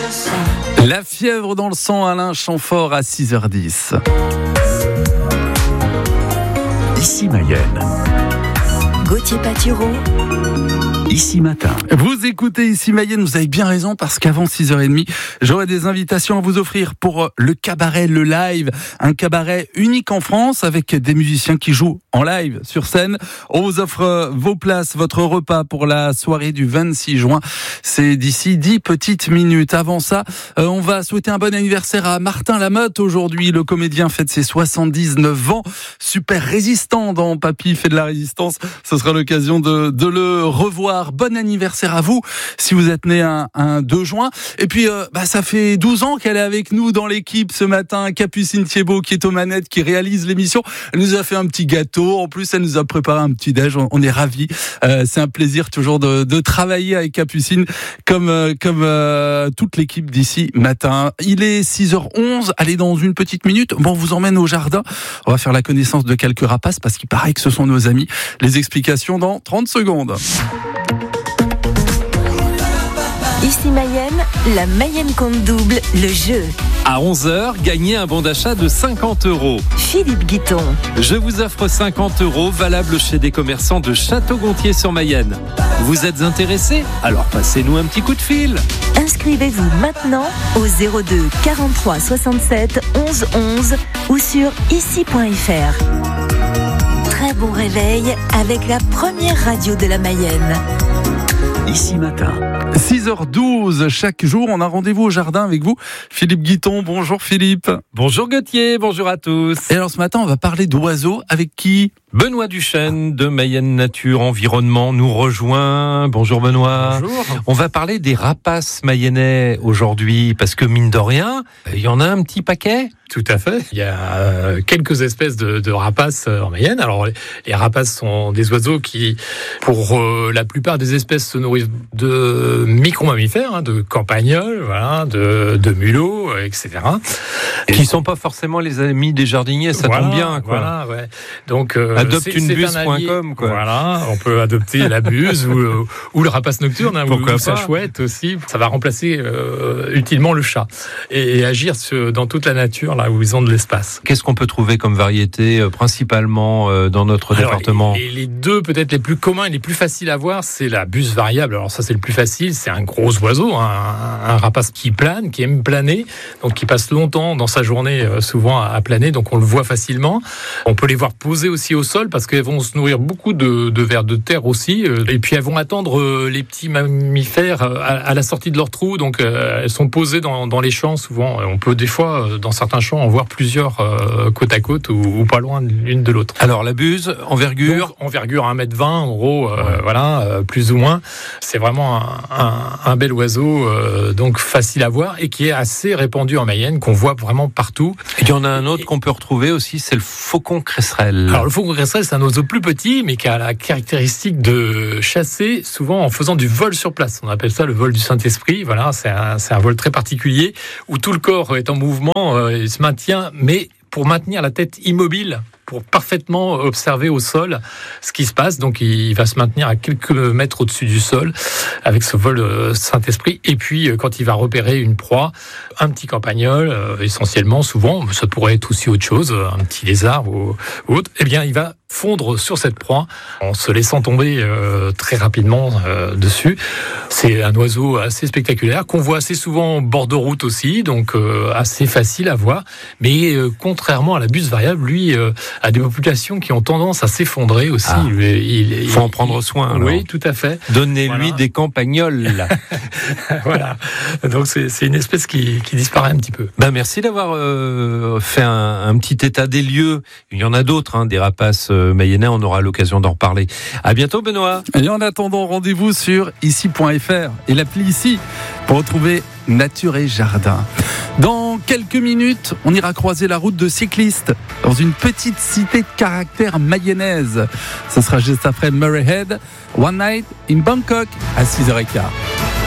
La fièvre dans le sang, Alain Chamfort à 6h10. Ici Mayenne. Gauthier Patureau. Ici Matin. Vous écoutez Ici Mayenne, vous avez bien raison parce qu'avant 6h30, j'aurai des invitations à vous offrir pour le cabaret Le Live, un cabaret unique en France avec des musiciens qui jouent en live sur scène. On vous offre vos places, votre repas pour la soirée du 26 juin. C'est d'ici 10 petites minutes. Avant ça, on va souhaiter un bon anniversaire à Martin Lamotte aujourd'hui. Le comédien fête ses 79 ans. Super résistant dans Papy fait de la résistance. Ce sera l'occasion de le revoir. Bon anniversaire à vous si vous êtes né un 2 juin. Et puis ça fait 12 ans qu'elle est avec nous dans l'équipe ce matin. Capucine Thiebaud qui est aux manettes, qui réalise l'émission. Elle nous a fait un petit gâteau. En plus, elle nous a préparé un petit déj. On est ravis. C'est un plaisir toujours de travailler avec Capucine comme toute l'équipe d'Ici Matin. Il est 6h11. Allez, dans une petite minute, on vous emmène au jardin. On va faire la connaissance de quelques rapaces parce qu'il paraît que ce sont nos amis. Les explications dans 30 secondes. Ici Mayenne, la Mayenne compte double, le jeu. À 11h, gagnez un bon d'achat de 50 €. Philippe Guiton. Je vous offre 50 € valables chez des commerçants de Château-Gontier-sur-Mayenne. Vous êtes intéressé ? Alors passez-nous un petit coup de fil. Inscrivez-vous maintenant au 02 43 67 11 11 ou sur ici.fr. Très bon réveil avec la première radio de la Mayenne. Ici Matin. 6h12, chaque jour, on a rendez-vous au jardin avec vous. Philippe Guiton, bonjour Philippe. Bonjour Gauthier, bonjour à tous. Et alors ce matin, on va parler d'oiseaux avec qui ? Benoît Duchesne de Mayenne Nature Environnement nous rejoint. Bonjour Benoît. Bonjour. On va parler des rapaces mayennais aujourd'hui parce que mine de rien, il y en a un petit paquet. Tout à fait. Il y a quelques espèces de rapaces en Mayenne. Alors, les rapaces sont des oiseaux qui, pour la plupart des espèces, se nourrissent de micro-mammifères, de campagnols, voilà, de mulots, etc. Qui sont pas forcément les amis des jardiniers, ça tombe bien, quoi. Voilà, ouais. Donc, adopteunebuse.com, quoi. Voilà, on peut adopter la buse ou le rapace nocturne, ou sa chouette aussi. Ça va remplacer utilement le chat et agir dans toute la nature, là où ils ont de l'espace. Qu'est-ce qu'on peut trouver comme variété, principalement dans notre département ? Les deux peut-être les plus communs et les plus faciles à voir, c'est la buse variable. Alors ça, c'est le plus facile. C'est un gros oiseau, un rapace qui plane, qui aime planer, donc qui passe longtemps dans sa journée, souvent à planer. Donc on le voit facilement. On peut les voir poser aussi au sol parce qu'elles vont se nourrir beaucoup de vers de terre aussi. Et puis elles vont attendre les petits mammifères à la sortie de leur trou. Donc elles sont posées dans les champs souvent. On peut des fois, dans certains champs, en voir plusieurs côte à côte ou pas loin l'une de l'autre. Alors la buse, envergure ? Donc, envergure 1,20 m, en gros, voilà, plus ou moins. C'est vraiment un bel oiseau, donc facile à voir et qui est assez répandu en Mayenne, qu'on voit vraiment partout. Il y en a un autre qu'on peut retrouver aussi, c'est le faucon cresserelle. Alors le faucon cresserelle, c'est un oiseau plus petit, mais qui a la caractéristique de chasser souvent en faisant du vol sur place. On appelle ça le vol du Saint-Esprit. Voilà, c'est un vol très particulier où tout le corps est en mouvement, il se maintient, mais pour maintenir la tête immobile, pour parfaitement observer au sol ce qui se passe. Donc il va se maintenir à quelques mètres au-dessus du sol avec ce vol Saint-Esprit. Et puis quand il va repérer une proie, un petit campagnol, essentiellement, souvent, ça pourrait être aussi autre chose, un petit lézard ou autre, eh bien il va fondre sur cette proie en se laissant tomber très rapidement dessus. C'est un oiseau assez spectaculaire qu'on voit assez souvent en bord de route aussi, donc assez facile à voir. Mais contrairement à la buse variable, lui a des populations qui ont tendance à s'effondrer aussi. Il faut en prendre soin. Alors. Oui, tout à fait. Donnez-lui des campagnols. Voilà. Donc c'est une espèce qui disparaît un petit peu. Merci d'avoir fait un petit état des lieux. Il y en a d'autres, des rapaces mayennais. On aura l'occasion d'en reparler. À bientôt, Benoît. Et en attendant, rendez-vous sur ici.fr et l'appli Ici pour retrouver Nature et Jardin. Dans quelques minutes, on ira croiser la route de cyclistes dans une petite cité de caractère mayonnaise. Ce sera juste après Murray Head, One Night in Bangkok à 6h15.